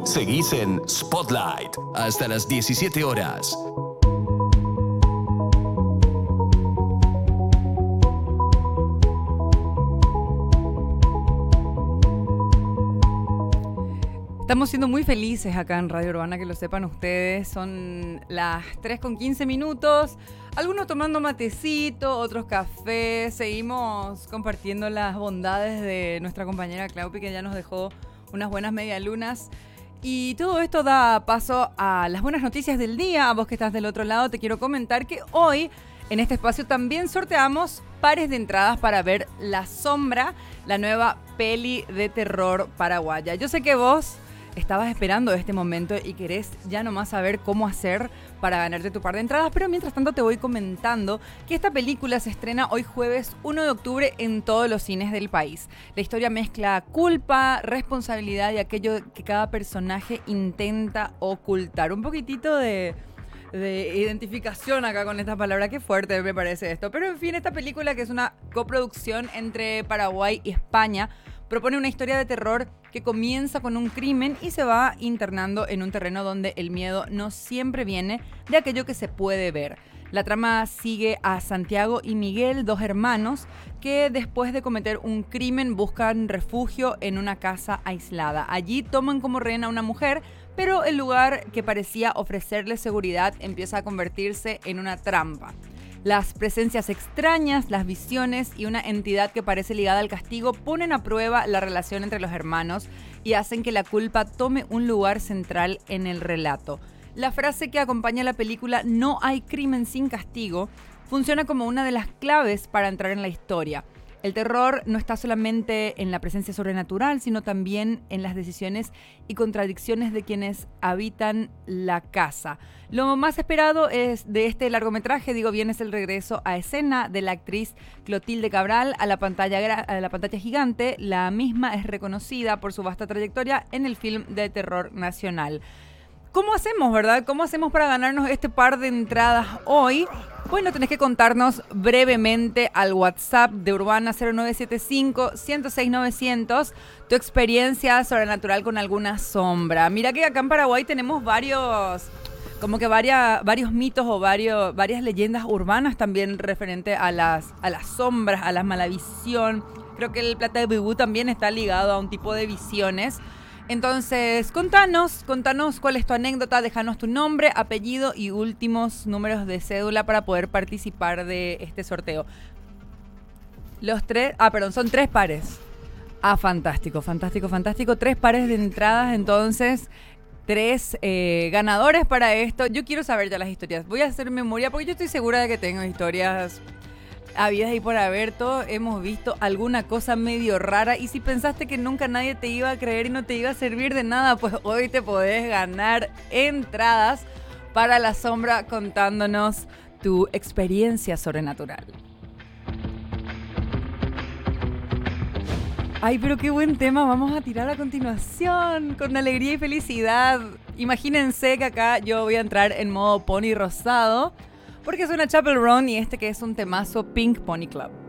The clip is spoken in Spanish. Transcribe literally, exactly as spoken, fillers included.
Seguís en Spotlight hasta las diecisiete horas. Estamos siendo muy felices acá en Radio Urbana, que lo sepan ustedes. Son las tres con quince minutos. Algunos tomando matecito, otros café. Seguimos compartiendo las bondades de nuestra compañera Claupi, que ya nos dejó unas buenas medialunas. Y todo esto da paso a las buenas noticias del día. A vos que estás del otro lado, te quiero comentar que hoy en este espacio también sorteamos pares de entradas para ver La Sombra, la nueva peli de terror paraguaya. Yo sé que vos estabas esperando este momento y querés ya nomás saber cómo hacer para ganarte tu par de entradas, pero mientras tanto te voy comentando que esta película se estrena hoy jueves uno de octubre en todos los cines del país. La historia mezcla culpa, responsabilidad y aquello que cada personaje intenta ocultar. Un poquitito de... de identificación acá con esta palabra. Qué fuerte me parece esto. Pero en fin, esta película, que es una coproducción entre Paraguay y España, propone una historia de terror que comienza con un crimen y se va internando en un terreno donde el miedo no siempre viene de aquello que se puede ver. La trama sigue a Santiago y Miguel, dos hermanos, que después de cometer un crimen buscan refugio en una casa aislada. Allí toman como rehén a una mujer, pero el lugar que parecía ofrecerles seguridad empieza a convertirse en una trampa. Las presencias extrañas, las visiones y una entidad que parece ligada al castigo ponen a prueba la relación entre los hermanos y hacen que la culpa tome un lugar central en el relato. La frase que acompaña la película, "No hay crimen sin castigo", funciona como una de las claves para entrar en la historia. El terror no está solamente en la presencia sobrenatural, sino también en las decisiones y contradicciones de quienes habitan la casa. Lo más esperado es de este largometraje, digo bien, es el regreso a escena de la actriz Clotilde Cabral a la pantalla, a la pantalla gigante. La misma es reconocida por su vasta trayectoria en el film de terror nacional. ¿Cómo hacemos, verdad? ¿Cómo hacemos para ganarnos este par de entradas hoy? Bueno, tenés que contarnos brevemente al WhatsApp de Urbana cero nueve siete cinco, uno cero seis, nueve cero cero tu experiencia sobrenatural con alguna sombra. Mira que acá en Paraguay tenemos varios, como que varias, varios mitos o varios, varias leyendas urbanas también referente a las, a las sombras, a la mala visión. Creo que el Plata de Bibú también está ligado a un tipo de visiones. Entonces, contanos, contanos cuál es tu anécdota, déjanos tu nombre, apellido y últimos números de cédula para poder participar de este sorteo. Los tres, ah, perdón, son tres pares. Ah, fantástico, fantástico, fantástico. Tres pares de entradas, entonces, tres eh, ganadores para esto. Yo quiero saber ya las historias. Voy a hacer memoria porque yo estoy segura de que tengo historias habidas y por haber. Todos hemos visto alguna cosa medio rara, y si pensaste que nunca nadie te iba a creer y no te iba a servir de nada, pues hoy te podés ganar entradas para La Sombra contándonos tu experiencia sobrenatural. Ay, pero qué buen tema vamos a tirar a continuación, con alegría y felicidad. Imagínense que acá yo voy a entrar en modo pony rosado, porque suena Chapel Roan y este que es un temazo, Pink Pony Club.